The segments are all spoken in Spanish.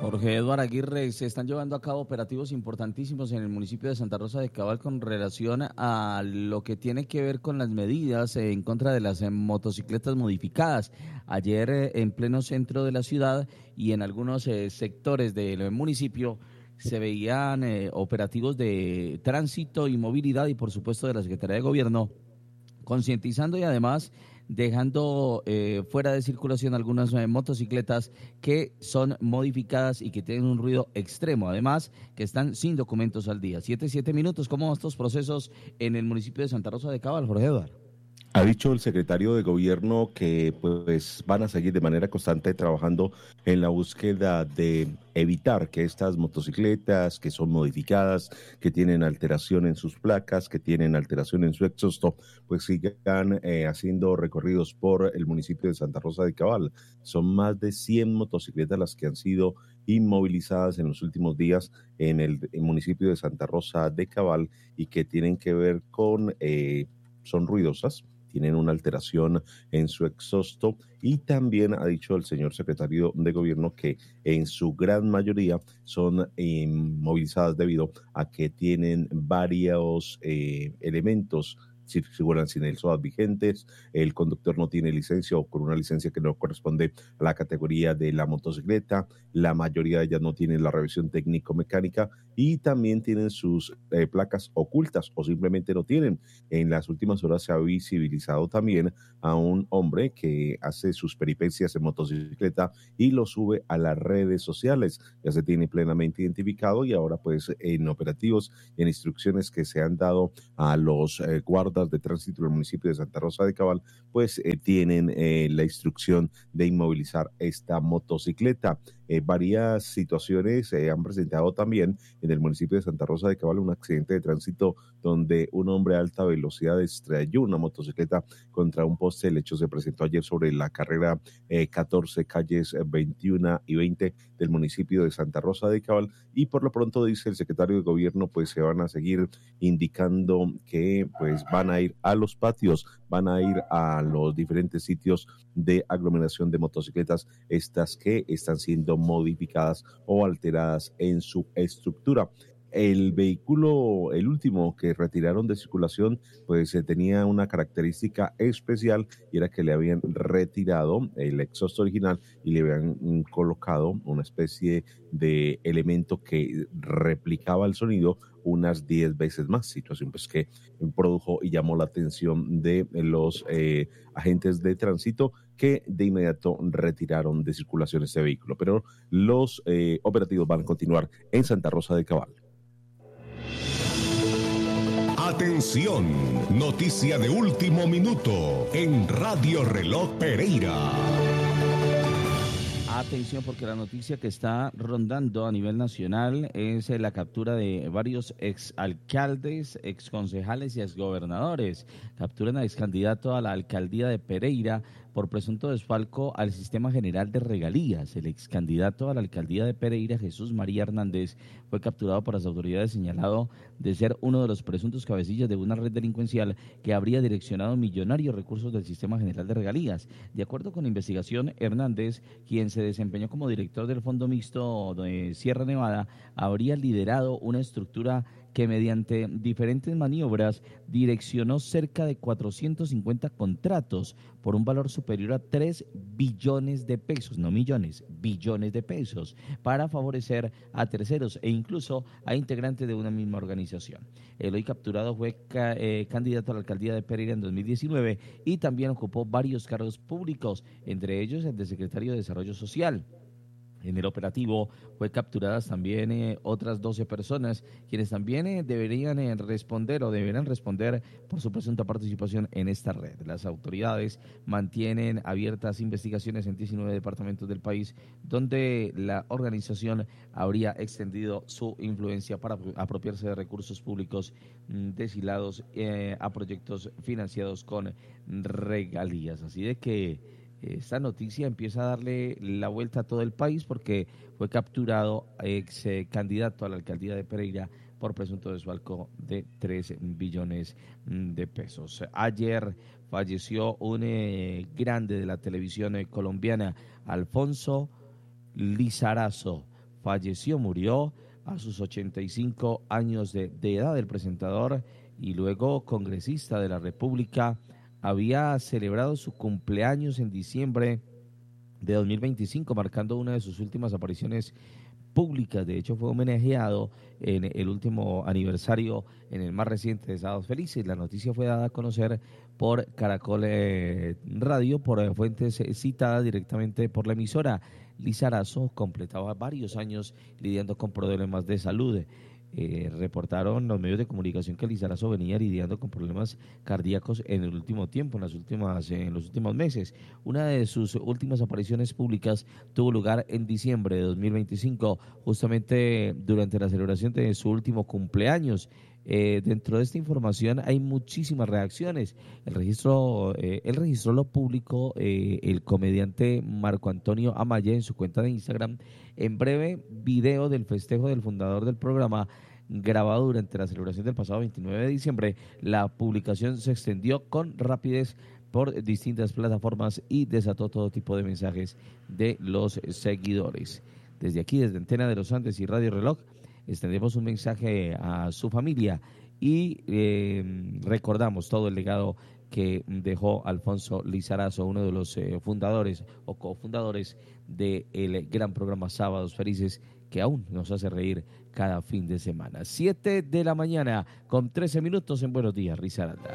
Jorge Eduardo Aguirre, se están llevando a cabo operativos importantísimos en el municipio de Santa Rosa de Cabal con relación a lo que tiene que ver con las medidas en contra de las motocicletas modificadas. Ayer en pleno centro de la ciudad y en algunos sectores del municipio se veían operativos de tránsito y movilidad y por supuesto de la Secretaría de Gobierno concientizando y además dejando fuera de circulación algunas motocicletas que son modificadas y que tienen un ruido extremo, además que están sin documentos al día. 7 minutos, ¿cómo van estos procesos en el municipio de Santa Rosa de Cabal, Jorge Eduardo? Ha dicho el secretario de Gobierno que pues van a seguir de manera constante trabajando en la búsqueda de evitar que estas motocicletas que son modificadas, que tienen alteración en sus placas, que tienen alteración en su exhausto, pues sigan haciendo recorridos por el municipio de Santa Rosa de Cabal. Son más de 100 motocicletas las que han sido inmovilizadas en los últimos días en el municipio de Santa Rosa de Cabal y que tienen que ver con, son ruidosas, tienen una alteración en su exhausto y también ha dicho el señor secretario de Gobierno que en su gran mayoría son inmovilizadas debido a que tienen varios elementos circulan sin el SOAT vigentes, el conductor no tiene licencia o con una licencia que no corresponde a la categoría de la motocicleta, la mayoría de ellas no tienen la revisión técnico-mecánica y también tienen sus placas ocultas o simplemente no tienen. En las últimas horas se ha visibilizado también a un hombre que hace sus peripecias en motocicleta y lo sube a las redes sociales. Ya se tiene plenamente identificado y ahora pues en operativos y en instrucciones que se han dado a los guardas de tránsito del municipio de Santa Rosa de Cabal, pues tienen la instrucción de inmovilizar esta motocicleta. Varias situaciones se han presentado también en el municipio de Santa Rosa de Cabal, un accidente de tránsito donde un hombre a alta velocidad estrelló una motocicleta contra un poste. El hecho se presentó ayer sobre la carrera 14, calles 21 y 20 del municipio de Santa Rosa de Cabal, y por lo pronto dice el secretario de Gobierno, pues se van a seguir indicando que pues van a ir a los patios, van a ir a los diferentes sitios de aglomeración de motocicletas, estas que están siendo modificadas o alteradas en su estructura. El vehículo, el último que retiraron de circulación, pues tenía una característica especial y era que le habían retirado el exhausto original y le habían colocado una especie de elemento que replicaba el sonido unas 10 veces más, situación pues que produjo y llamó la atención de los agentes de tránsito que de inmediato retiraron de circulación este vehículo, pero los operativos van a continuar en Santa Rosa de Cabal. Atención, noticia de último minuto en Radio Reloj Pereira. Atención, porque la noticia que está rondando a nivel nacional es la captura de varios exalcaldes, exconcejales y exgobernadores. Capturan al excandidato a la alcaldía de Pereira por presunto desfalco al sistema general de regalías. El excandidato a la alcaldía de Pereira, Jesús María Hernández, fue capturado por las autoridades señalado de ser uno de los presuntos cabecillas de una red delincuencial que habría direccionado millonarios recursos del sistema general de regalías. De acuerdo con la investigación, Hernández, quien se desempeñó como director del Fondo Mixto de Sierra Nevada, habría liderado una estructura que mediante diferentes maniobras direccionó cerca de 450 contratos por un valor superior a 3 billones de pesos, no millones, billones de pesos, para favorecer a terceros e incluso a integrantes de una misma organización. El hoy capturado fue candidato a la alcaldía de Pereira en 2019 y también ocupó varios cargos públicos, entre ellos el de secretario de Desarrollo Social. En el operativo fue capturadas también otras 12 personas, quienes también deberían responder o deberán responder por su presunta participación en esta red. Las autoridades mantienen abiertas investigaciones en 19 departamentos del país, donde la organización habría extendido su influencia para apropiarse de recursos públicos destilados a proyectos financiados con regalías. Así de que esta noticia empieza a darle la vuelta a todo el país porque fue capturado ex candidato a la alcaldía de Pereira por presunto desfalco de 3 billones de pesos. Ayer falleció un grande de la televisión colombiana, Alfonso Lizarazo. murió a sus 85 años de edad. El presentador y luego congresista de la República había celebrado su cumpleaños en diciembre de 2025, marcando una de sus últimas apariciones públicas. De hecho, fue homenajeado en el último aniversario, en el más reciente de Sábados Felices. La noticia fue dada a conocer por Caracol Radio, por fuentes citadas directamente por la emisora. Lizarazo completaba varios años lidiando con problemas de salud. Reportaron los medios de comunicación que Lizarazo venía lidiando con problemas cardíacos en el último tiempo, en los últimos meses. Una de sus últimas apariciones públicas tuvo lugar en diciembre de 2025, justamente durante la celebración de su último cumpleaños. Dentro de esta información hay muchísimas reacciones. Él registró lo público, el comediante Marco Antonio Amaya, en su cuenta de Instagram, en breve video del festejo del fundador del programa, grabado durante la celebración del pasado 29 de diciembre. La publicación se extendió con rapidez por distintas plataformas y desató todo tipo de mensajes de los seguidores. Desde aquí, desde Antena de los Andes y Radio Reloj, extendemos un mensaje a su familia y recordamos todo el legado que dejó Alfonso Lizarazo, uno de los fundadores o cofundadores del gran programa Sábados Felices, que aún nos hace reír cada fin de semana. 7 de la mañana con 13 minutos en Buenos Días, Risaralda.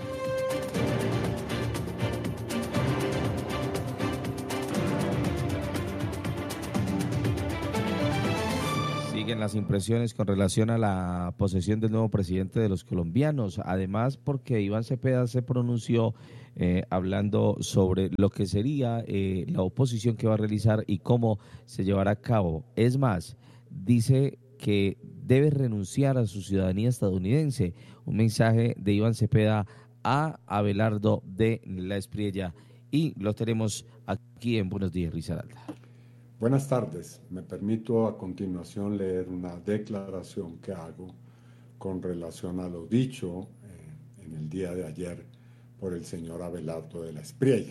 Siguen las impresiones con relación a la posesión del nuevo presidente de los colombianos, además porque Iván Cepeda se pronunció hablando sobre lo que sería la oposición que va a realizar y cómo se llevará a cabo. Es más, dice que debe renunciar a su ciudadanía estadounidense. Un mensaje de Iván Cepeda a Abelardo de la Espriella, y lo tenemos aquí en Buenos Días, Risaralda. Buenas tardes. Me permito a continuación leer una declaración que hago con relación a lo dicho en el día de ayer por el señor Abelardo de la Espriella.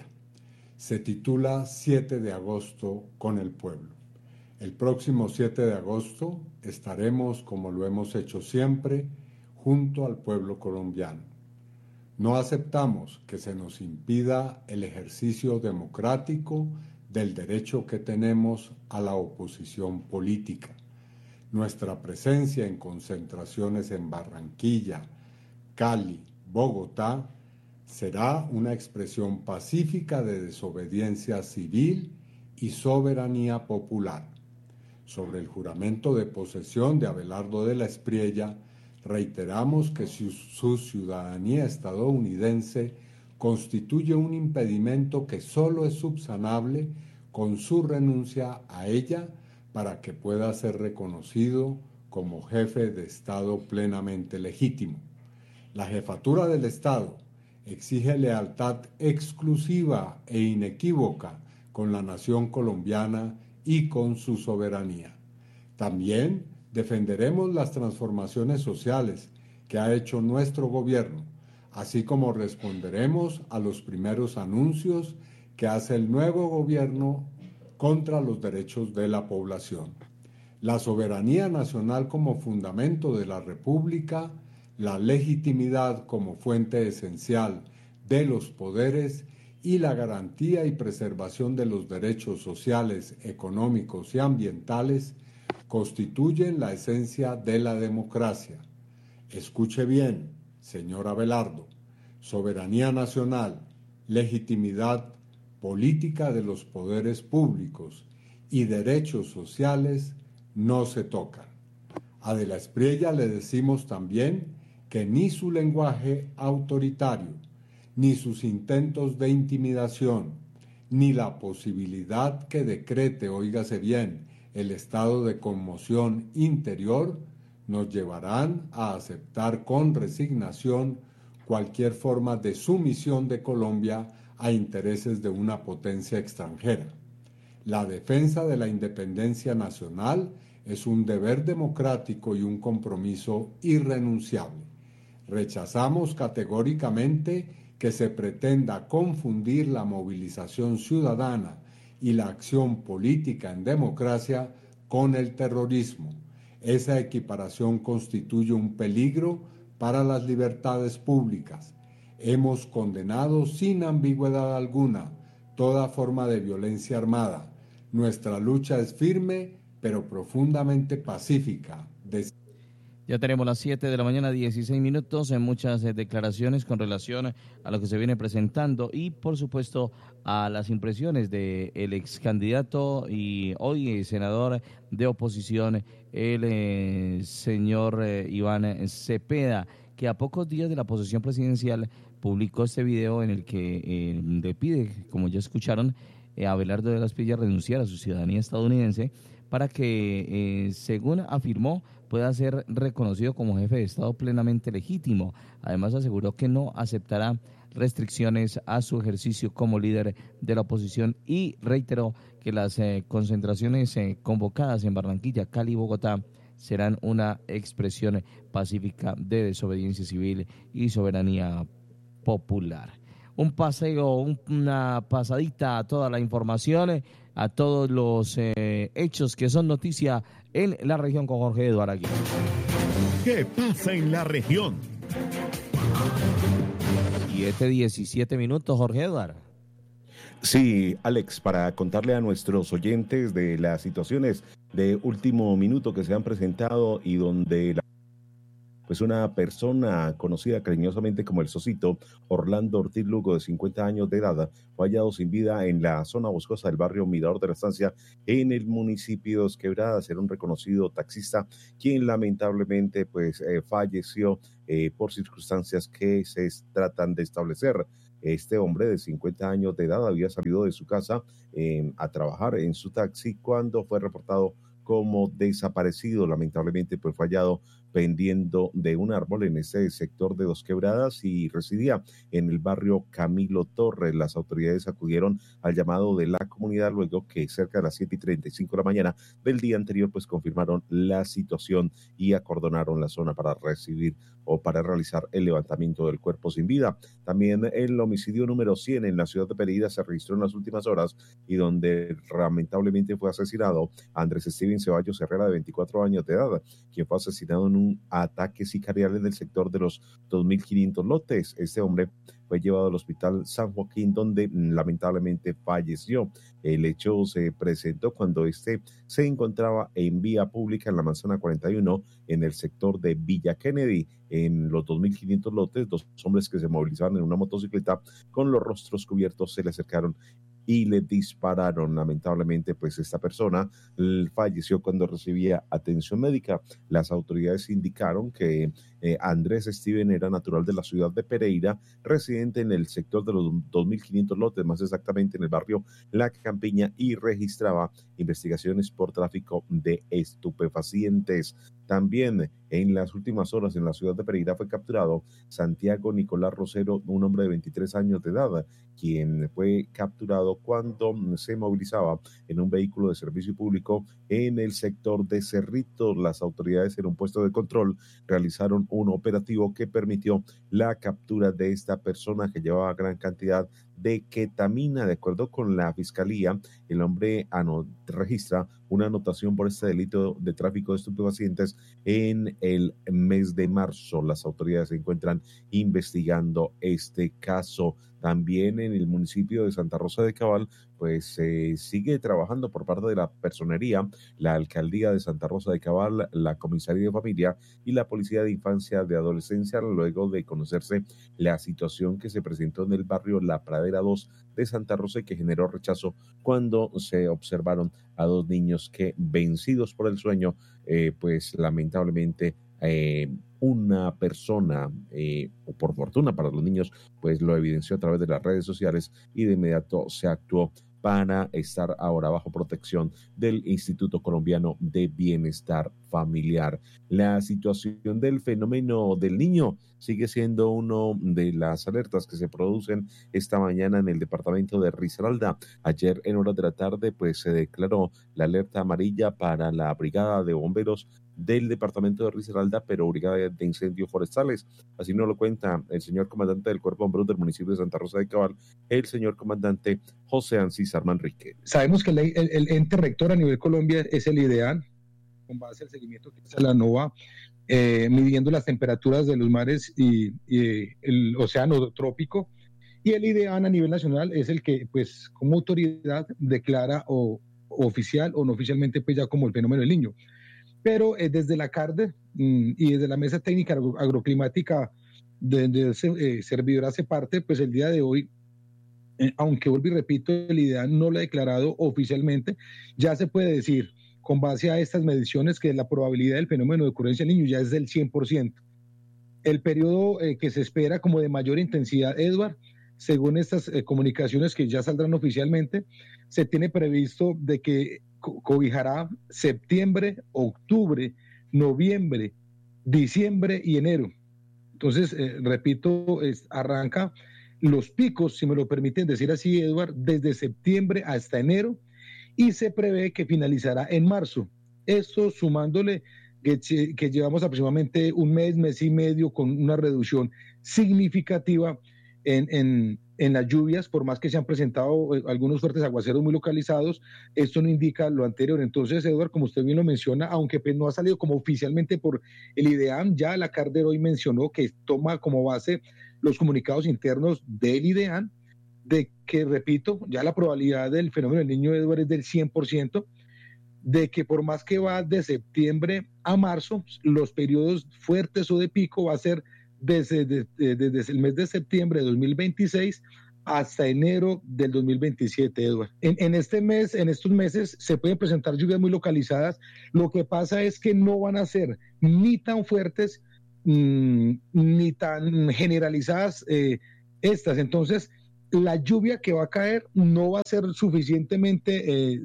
Se titula 7 de agosto con el pueblo. El próximo 7 de agosto estaremos, como lo hemos hecho siempre, junto al pueblo colombiano. No aceptamos que se nos impida el ejercicio democrático del derecho que tenemos a la oposición política. Nuestra presencia en concentraciones en Barranquilla, Cali, Bogotá, será una expresión pacífica de desobediencia civil y soberanía popular. Sobre el juramento de posesión de Abelardo de la Espriella, reiteramos que su ciudadanía estadounidense constituye un impedimento que solo es subsanable con su renuncia a ella para que pueda ser reconocido como jefe de Estado plenamente legítimo. La jefatura del Estado exige lealtad exclusiva e inequívoca con la nación colombiana y con su soberanía. También defenderemos las transformaciones sociales que ha hecho nuestro gobierno, así como responderemos a los primeros anuncios que hace el nuevo gobierno contra los derechos de la población. La soberanía nacional como fundamento de la República, la legitimidad como fuente esencial de los poderes y la garantía y preservación de los derechos sociales, económicos y ambientales constituyen la esencia de la democracia. Escuche bien, señor Abelardo: soberanía nacional, legitimidad política de los poderes públicos y derechos sociales no se tocan. A de la Espriella le decimos también que ni su lenguaje autoritario, ni sus intentos de intimidación, ni la posibilidad que decrete, óigase bien, el estado de conmoción interior, nos llevarán a aceptar con resignación cualquier forma de sumisión de Colombia a intereses de una potencia extranjera. La defensa de la independencia nacional es un deber democrático y un compromiso irrenunciable. Rechazamos categóricamente que se pretenda confundir la movilización ciudadana y la acción política en democracia con el terrorismo. Esa equiparación constituye un peligro para las libertades públicas. Hemos condenado sin ambigüedad alguna toda forma de violencia armada. Nuestra lucha es firme, pero profundamente pacífica. Ya tenemos las 7 de la mañana, 16 minutos, en muchas declaraciones con relación a lo que se viene presentando y, por supuesto, a las impresiones del ex candidato y hoy senador de oposición, el señor Iván Cepeda, que a pocos días de la posesión presidencial publicó este video en el que le pide, como ya escucharon, a Abelardo de las Villas renunciar a su ciudadanía estadounidense para que, según afirmó, pueda ser reconocido como jefe de Estado plenamente legítimo. Además, aseguró que no aceptará restricciones a su ejercicio como líder de la oposición y reiteró que las concentraciones convocadas en Barranquilla, Cali y Bogotá serán una expresión pacífica de desobediencia civil y soberanía popular. Un paseo, una pasadita a toda la información, a todos los hechos que son noticia en la región con Jorge Eduardo Aguirre. ¿Qué pasa en la región? 7:17 minutos, Jorge Eduardo. Sí, Alex, para contarle a nuestros oyentes de las situaciones de último minuto que se han presentado y donde pues una persona conocida cariñosamente como el Sosito, Orlando Ortiz Lugo, de 50 años de edad, fue hallado sin vida en la zona boscosa del barrio Mirador de la Estancia, en el municipio de Dos Quebradas. Era un reconocido taxista, quien lamentablemente pues falleció por circunstancias que se tratan de establecer. Este hombre de 50 años de edad había salido de su casa a trabajar en su taxi cuando fue reportado como desaparecido. Lamentablemente pues fue hallado pendiendo de un árbol en ese sector de Dos Quebradas y residía en el barrio Camilo Torres. Las autoridades acudieron al llamado de la comunidad luego que cerca de las 7:35 de la mañana del día anterior pues confirmaron la situación y acordonaron la zona para recibir o para realizar el levantamiento del cuerpo sin vida. También el homicidio número 100 en la ciudad de Pereira se registró en las últimas horas y donde lamentablemente fue asesinado Andrés Steven Ceballos Herrera, de 24 años de edad, quien fue asesinado en un ataque sicarial en el sector de los 2.500 lotes. Este hombre fue llevado al hospital San Joaquín, donde lamentablemente falleció. El hecho se presentó cuando este se encontraba en vía pública en la manzana 41, en el sector de Villa Kennedy. En los 2.500 lotes, dos hombres que se movilizaban en una motocicleta con los rostros cubiertos se le acercaron y le dispararon. Lamentablemente, pues esta persona falleció cuando recibía atención médica. Las autoridades indicaron que Andrés Steven era natural de la ciudad de Pereira, residente en el sector de los 2.500 lotes, más exactamente en el barrio La Campiña, y registraba investigaciones por tráfico de estupefacientes. También en las últimas horas en la ciudad de Pereira fue capturado Santiago Nicolás Rosero, un hombre de 23 años de edad, quien fue capturado cuando se movilizaba en un vehículo de servicio público en el sector de Cerritos. Las autoridades en un puesto de control realizaron un operativo que permitió la captura de esta persona que llevaba gran cantidad de ketamina. De acuerdo con la fiscalía, el hombre registra una anotación por este delito de tráfico de estupefacientes en el mes de marzo. Las autoridades se encuentran investigando este caso. También en el municipio de Santa Rosa de Cabal, pues se sigue trabajando por parte de la personería, la alcaldía de Santa Rosa de Cabal, la comisaría de familia y la policía de infancia y adolescencia, luego de conocerse la situación que se presentó en el barrio La Pradera 2 de Santa Rosa y que generó rechazo cuando se observaron a dos niños que, vencidos por el sueño, pues lamentablemente una persona, o por fortuna para los niños, pues lo evidenció a través de las redes sociales y de inmediato se actuó para estar ahora bajo protección del Instituto Colombiano de Bienestar Familiar. La situación del fenómeno del niño sigue siendo una de las alertas que se producen esta mañana en el departamento de Risaralda. Ayer en horas de la tarde pues se declaró la alerta amarilla para la brigada de bomberos del departamento de Risaralda, pero brigada de incendios forestales. Así nos lo cuenta el señor comandante del Cuerpo de Bomberos del municipio de Santa Rosa de Cabal, el señor comandante José Ancisar Manrique. Sabemos que el ente rector a nivel Colombia es el IDEAN, con base al seguimiento que hace la NOVA, midiendo las temperaturas de los mares y el océano trópico, y el IDEAN a nivel nacional es el que, pues, como autoridad declara o oficial o no oficialmente, pues ya como el fenómeno del Niño. Pero desde la CARDE y desde la Mesa Técnica Agroclimática de servidor hace parte, pues el día de hoy, aunque vuelvo y repito, el IDEAN no lo ha declarado oficialmente, ya se puede decir, con base a estas mediciones, que la probabilidad del fenómeno de ocurrencia del Niño ya es del 100%. El periodo que se espera como de mayor intensidad, Edward, según estas comunicaciones que ya saldrán oficialmente, se tiene previsto de que cobijará septiembre, octubre, noviembre, diciembre y enero. Entonces, repito, arranca los picos, si me lo permiten decir así, Edward, desde septiembre hasta enero, y se prevé que finalizará en marzo. Esto sumándole que llevamos aproximadamente un mes y medio con una reducción significativa en las lluvias, por más que se han presentado algunos fuertes aguaceros muy localizados, esto no indica lo anterior. Entonces, Eduardo, como usted bien lo menciona, aunque pues no ha salido como oficialmente por el IDEAM, ya la CARDE hoy mencionó que toma como base los comunicados internos del IDEAM, de que, repito, ya la probabilidad del fenómeno del Niño, Eduardo, es del 100%, de que por más que va de septiembre a marzo, los periodos fuertes o de pico va a ser desde el mes de septiembre de 2026 hasta enero del 2027, Eduardo. En estos meses se pueden presentar lluvias muy localizadas. Lo que pasa es que no van a ser ni tan fuertes ni tan generalizadas estas. Entonces, la lluvia que va a caer no va a ser suficientemente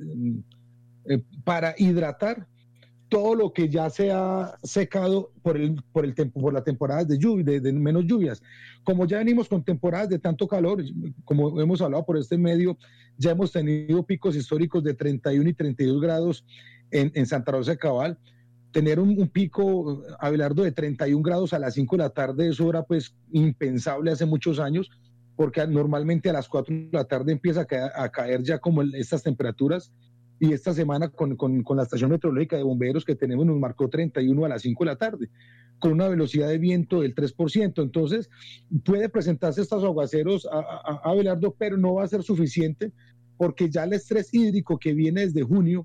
para hidratar todo lo que ya se ha secado por la temporada de lluvia, de menos lluvias. Como ya venimos con temporadas de tanto calor, como hemos hablado por este medio, ya hemos tenido picos históricos de 31 y 32 grados en Santa Rosa de Cabal. Tener un pico, Abelardo, de 31 grados a las 5 de la tarde, eso era pues impensable hace muchos años, porque normalmente a las 4 de la tarde empieza a caer ya como estas temperaturas. Y esta semana con la estación meteorológica de bomberos que tenemos nos marcó 31 a las 5 de la tarde, con una velocidad de viento del 3%. Entonces, puede presentarse estos aguaceros, a Abelardo, pero no va a ser suficiente porque ya el estrés hídrico que viene desde junio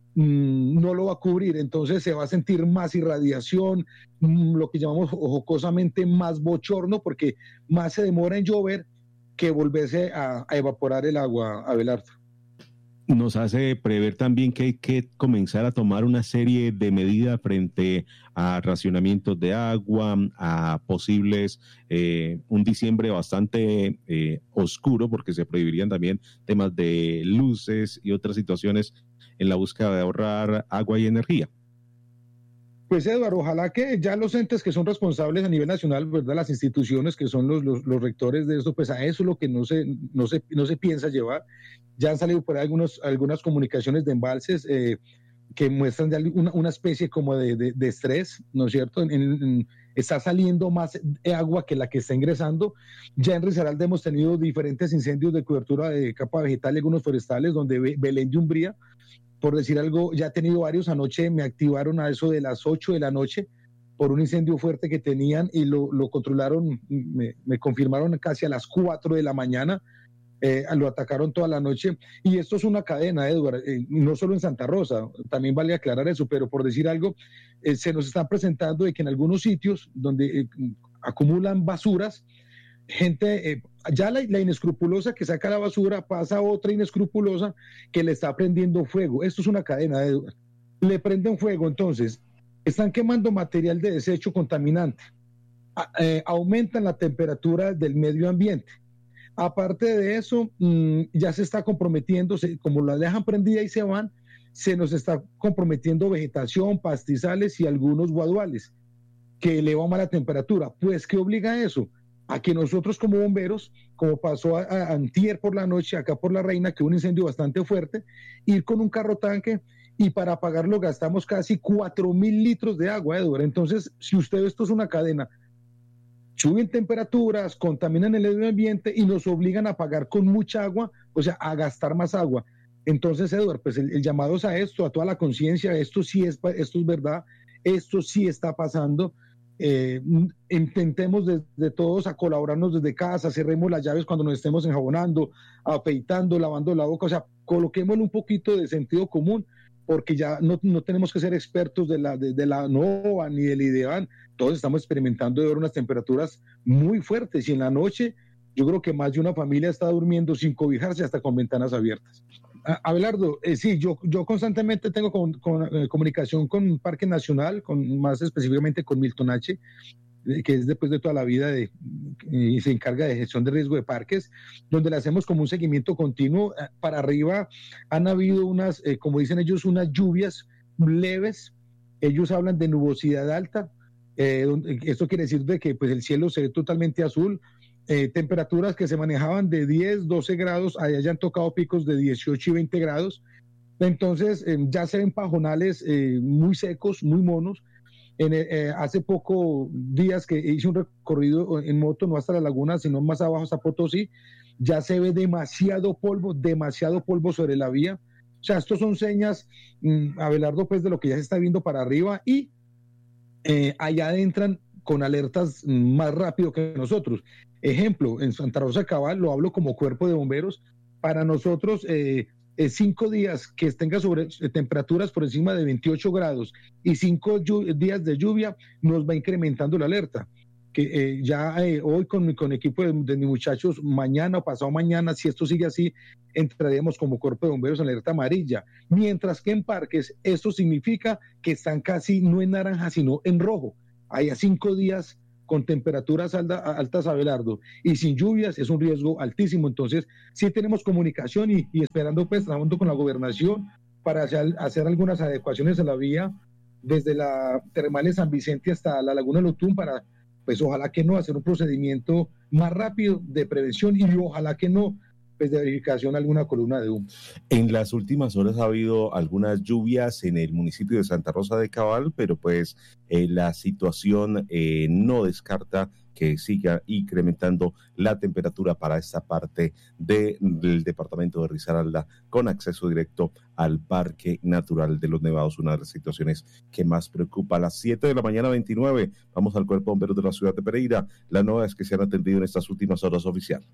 no lo va a cubrir. Entonces, se va a sentir más irradiación, lo que llamamos jocosamente más bochorno, porque más se demora en llover que volverse a evaporar el agua, Abelardo. Nos hace prever también que hay que comenzar a tomar una serie de medidas frente a racionamientos de agua, a posibles, un diciembre bastante oscuro, porque se prohibirían también temas de luces y otras situaciones en la búsqueda de ahorrar agua y energía. Pues, Eduardo, ojalá que ya los entes que son responsables a nivel nacional, ¿verdad?, las instituciones que son los rectores de esto, pues a eso es lo que no se piensa llevar. Ya han salido por ahí algunas comunicaciones de embalses que muestran de una especie como de estrés, ¿no es cierto? Está saliendo más agua que la que está ingresando. Ya en Risaralda hemos tenido diferentes incendios de cobertura de capa vegetal y algunos forestales, donde Belén de Umbría, por decir algo, ya he tenido varios. Anoche me activaron a eso de las 8 de la noche por un incendio fuerte que tenían y lo controlaron, me confirmaron casi a las 4 de la mañana. Lo atacaron toda la noche, y esto es una cadena, Edward, no solo en Santa Rosa, también vale aclarar eso, pero por decir algo, se nos está presentando de que en algunos sitios donde acumulan basuras, gente, ya la inescrupulosa que saca la basura pasa a otra inescrupulosa que le está prendiendo fuego. Esto es una cadena, Edward. Le prenden fuego, entonces están quemando material de desecho contaminante, aumentan la temperatura del medio ambiente. Aparte de eso, ya se está comprometiendo, como la dejan prendida y se van, se nos está comprometiendo vegetación, pastizales y algunos guaduales, que elevan más la temperatura. Pues, ¿qué obliga a eso? A que nosotros como bomberos, como pasó antier por la noche, acá por La Reina, que hubo un incendio bastante fuerte, ir con un carro tanque y para pagarlo gastamos casi 4.000 litros de agua, Edward. Entonces, si usted ve, esto es una cadena. Suben temperaturas, contaminan el medio ambiente y nos obligan a pagar con mucha agua, o sea, a gastar más agua. Entonces, Edward, pues el llamado es a esto, a toda la conciencia, esto es verdad, esto sí está pasando. Intentemos desde todos a colaborarnos desde casa, cerremos las llaves cuando nos estemos enjabonando, afeitando, lavando la boca, o sea, coloquémosle un poquito de sentido común, porque ya no tenemos que ser expertos de la NOVA ni del IDEAN. Todos estamos experimentando de ver unas temperaturas muy fuertes, y en la noche yo creo que más de una familia está durmiendo sin cobijarse, hasta con ventanas abiertas. Abelardo, sí, yo constantemente tengo comunicación con Parque Nacional, más específicamente con Milton H., que es después de toda la vida y se encarga de gestión de riesgo de parques, donde le hacemos como un seguimiento continuo. Para arriba han habido unas, como dicen ellos, unas lluvias leves. Ellos hablan de nubosidad alta. Esto quiere decir de que pues, el cielo se ve totalmente azul. Temperaturas que se manejaban de 10, 12 grados, allá ya han tocado picos de 18 y 20 grados. Entonces ya se ven pajonales muy secos, muy monos. Hace poco días que hice un recorrido en moto, no hasta la laguna, sino más abajo hasta Potosí, ya se ve demasiado polvo sobre la vía. O sea, estos son señas, Abelardo, pues de lo que ya se está viendo para arriba, y allá adentran con alertas más rápido que nosotros. Ejemplo, en Santa Rosa de Cabal, lo hablo como cuerpo de bomberos, para nosotros 5 días que tenga sobre temperaturas por encima de 28 grados y 5 días de lluvia nos va incrementando la alerta. Que hoy con mi equipo de mis muchachos, mañana o pasado mañana, si esto sigue así, entraríamos como cuerpo de bomberos en alerta amarilla. Mientras que en parques, esto significa que están casi no en naranja, sino en rojo. Hay a 5 días con temperaturas altas, Abelardo, y sin lluvias es un riesgo altísimo. Entonces sí tenemos comunicación y esperando, pues trabajando con la gobernación para hacer algunas adecuaciones a la vía desde la termal de San Vicente hasta la laguna de Lotún, para pues ojalá que no hacer un procedimiento más rápido de prevención, y ojalá que no pues de verificación alguna columna de humo. En las últimas horas ha habido algunas lluvias en el municipio de Santa Rosa de Cabal, pero pues la situación no descarta que siga incrementando la temperatura para esta parte del departamento de Risaralda, con acceso directo al Parque Natural de los Nevados, una de las situaciones que más preocupa. A las 7 de la mañana 29, vamos al Cuerpo de Bomberos de la ciudad de Pereira. La nueva es que se han atendido en estas últimas horas, oficial.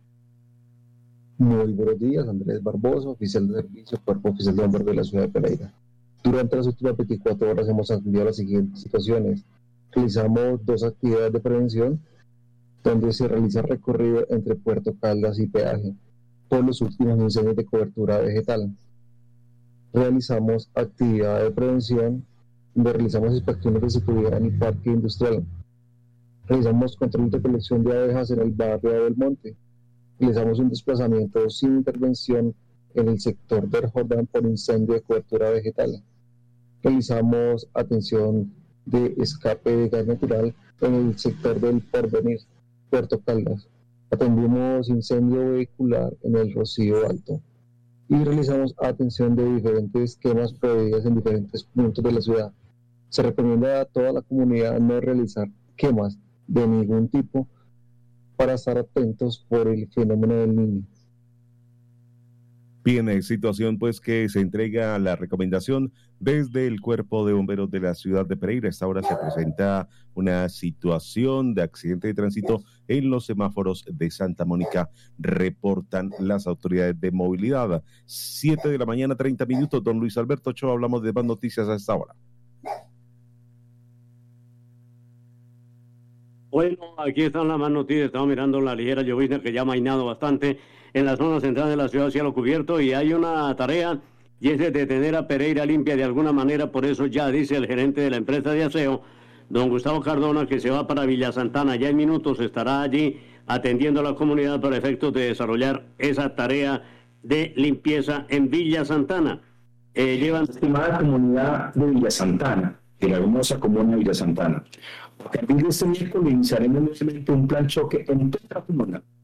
Muy buenos días, Andrés Barbosa, oficial de servicio, Cuerpo Oficial de Bomberos de la ciudad de Pereira. Durante las últimas 24 horas hemos atendido las siguientes situaciones. Realizamos 2 actividades de prevención, donde se realiza recorrido entre Puerto Caldas y Peaje por los últimos incendios de cobertura vegetal. Realizamos actividad de prevención, donde realizamos inspecciones de seguridad en el parque industrial. Realizamos control de colección de abejas en el barrio del Monte. Realizamos un desplazamiento sin intervención en el sector del Jordán por incendio de cobertura vegetal. Realizamos atención de escape de gas natural en el sector del Porvenir, Puerto Caldas. Atendimos incendio vehicular en el Rocío Alto. Y realizamos atención de diferentes quemas previstas en diferentes puntos de la ciudad. Se recomienda a toda la comunidad no realizar quemas de ningún tipo, para estar atentos por el fenómeno del Niño. Bien, situación pues que se entrega la recomendación desde el Cuerpo de Bomberos de la ciudad de Pereira. A esta hora se presenta una situación de accidente de tránsito en los semáforos de Santa Mónica, reportan las autoridades de movilidad. 7 de la mañana, 30 minutos. Don Luis Alberto Ochoa, hablamos de más noticias a esta hora. Bueno, aquí están las más noticias. Estamos mirando la ligera llovizna que ya ha mainado bastante en la zona central de la ciudad, cielo cubierto, y hay una tarea, y es de tener a Pereira limpia de alguna manera. Por eso ya dice el gerente de la empresa de aseo, don Gustavo Cardona, que se va para Villa Santana. Ya en minutos estará allí atendiendo a la comunidad para efectos de desarrollar esa tarea de limpieza en Villa Santana. Estimada comunidad de Villa Santana, de la hermosa comuna de Villa Santana, a partir de este miércoles iniciaremos nuevamente un plan choque en toda la comuna.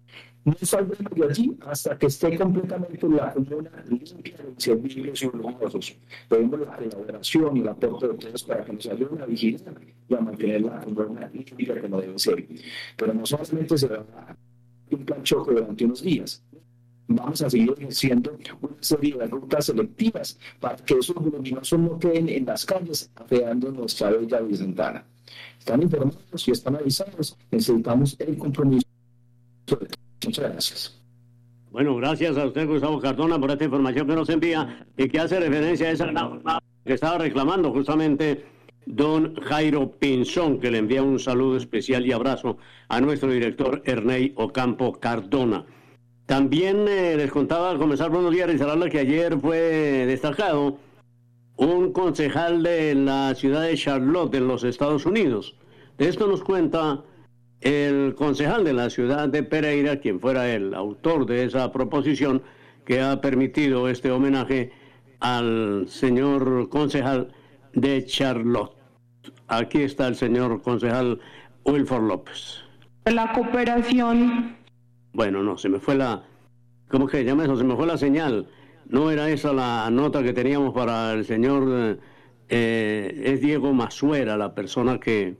No saldremos de allí hasta que esté completamente la comuna limpia de servicios y luminosos. Pedimos la colaboración y el aporte de todos para que nos ayuden a vigilar y a mantener la comuna limpia que no debe ser. Pero no solamente será un plan choque durante unos días. Vamos a seguir ejerciendo una serie de rutas selectivas para que esos luminosos no queden en las calles afeando nuestra bella Villa Santana. Están informados y están avisados. Necesitamos el compromiso de todos. Muchas gracias. Bueno, gracias a usted, Gustavo Cardona, por esta información que nos envía y que hace referencia a esa norma que estaba reclamando justamente don Jairo Pinzón, que le envía un saludo especial y abrazo a nuestro director Ernei Ocampo Cardona. También les contaba al comenzar Buenos Días Risaralda que ayer fue destacado un concejal de la ciudad de Charlotte, en los Estados Unidos. De esto nos cuenta el concejal de la ciudad de Pereira, quien fuera el autor de esa proposición que ha permitido este homenaje al señor concejal de Charlotte. Aquí está el señor concejal Wilford López. La cooperación. Bueno, no, se me fue la... ¿Cómo que se llama eso? Se me fue la señal. No era esa la nota que teníamos para el señor... es Diego Masuera, la persona que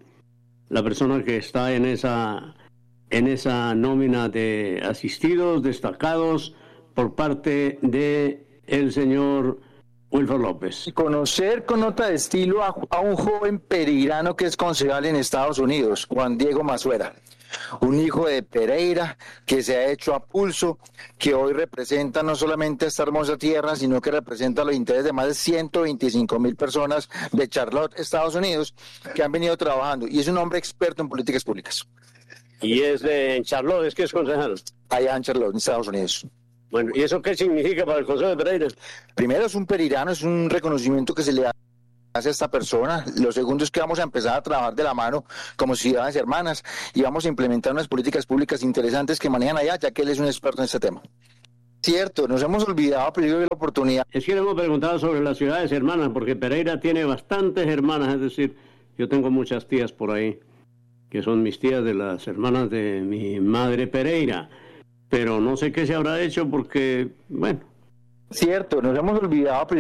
está en esa nómina de asistidos destacados por parte de el señor Wilford López. Conocer con nota de estilo a un joven pereirano que es concejal en Estados Unidos, Juan Diego Masuera, un hijo de Pereira que se ha hecho a pulso, que hoy representa no solamente esta hermosa tierra, sino que representa los intereses de más de 125,000 personas de Charlotte, Estados Unidos, que han venido trabajando, y es un hombre experto en políticas públicas. ¿Y es en Charlotte? ¿Es que es concejal? Allá en Charlotte, en Estados Unidos. Bueno, ¿y eso qué significa para el Consejo de Pereira? Primero, es un pereirano, es un reconocimiento que se le hace a esta persona. Lo segundo es que vamos a empezar a trabajar de la mano como ciudadanas y hermanas y vamos a implementar unas políticas públicas interesantes que manejan allá, ya que él es un experto en este tema. Cierto, nos hemos olvidado, pero yo vi la oportunidad. Es que le hemos preguntado sobre las ciudades hermanas, porque Pereira tiene bastantes hermanas, es decir, yo tengo muchas tías por ahí, que son mis tías de las hermanas de mi madre Pereira, pero no sé qué se habrá hecho porque, bueno. Cierto, nos hemos olvidado, pero